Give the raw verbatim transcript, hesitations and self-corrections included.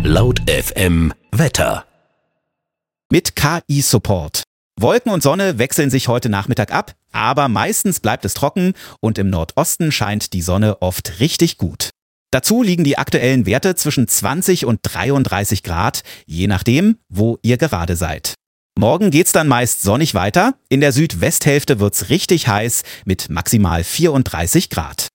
Laut F M Wetter. Mit K I-Support. Wolken und Sonne wechseln sich heute Nachmittag ab, aber meistens bleibt es trocken und im Nordosten scheint die Sonne oft richtig gut. Dazu liegen die aktuellen Werte zwischen zwanzig und dreiunddreißig Grad, je nachdem, wo ihr gerade seid. Morgen geht's dann meist sonnig weiter. In der Südwesthälfte wird's richtig heiß mit maximal vierunddreißig Grad.